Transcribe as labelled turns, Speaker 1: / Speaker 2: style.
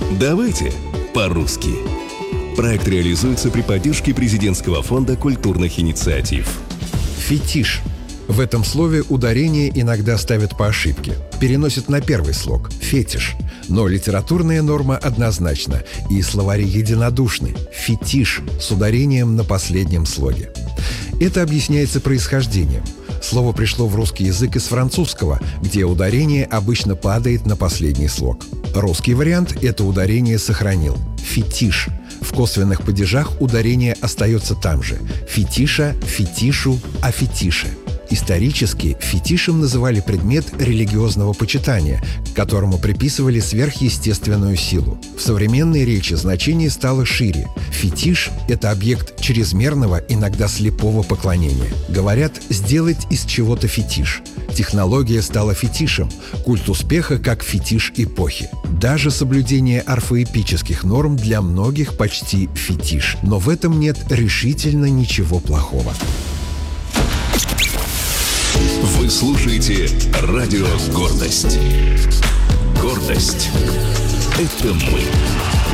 Speaker 1: Давайте по-русски. Проект реализуется при поддержке Президентского фонда культурных инициатив.
Speaker 2: Фетиш. В этом слове ударение иногда ставят по ошибке. Переносят на первый слог – фетиш. Но литературная норма однозначна, и словари единодушны – фетиш с ударением на последнем слоге. Это объясняется происхождением. Слово пришло в русский язык из французского, где ударение обычно падает на последний слог. Русский вариант это ударение сохранил – фетиш. В косвенных падежах ударение остается там же – фетиша, фетишу, а фетише. Исторически фетишем называли предмет религиозного почитания, которому приписывали сверхъестественную силу. В современной речи значение стало шире. Фетиш – это объект чрезмерного, иногда слепого поклонения. Говорят, сделать из чего-то фетиш. Технология стала фетишем, культ успеха как фетиш эпохи. Даже соблюдение орфоэпических норм для многих почти фетиш. Но в этом нет решительно ничего плохого.
Speaker 1: Вы слушаете радио «Гордость». Гордость – это мы.